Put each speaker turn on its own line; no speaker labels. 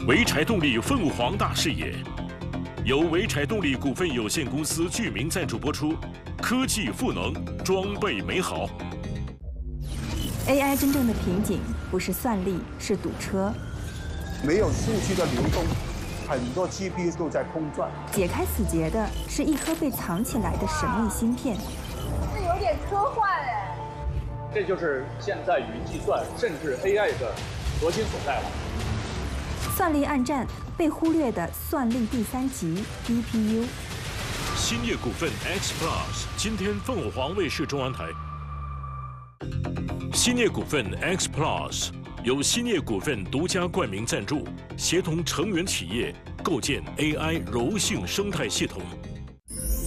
潍柴动力凤凰大视野，由潍柴动力股份有限公司具名赞助播出。科技赋能，装备美好。
AI 真正的瓶颈不是算力，是堵车。
没有数据的流动，很多 GPU 都在空转。
解开死结的是一颗被藏起来的神秘芯片。
这有点科幻哎。
这就是现在云计算甚至 AI 的核心所在了。
算力暗战，被忽略的算力第3集 DPU。
兴业股份 X Plus 今天凤凰卫视中央台。兴业股份 X Plus 由兴业股份独家冠名赞助，协同成员企业构建 AI 柔性生态系统。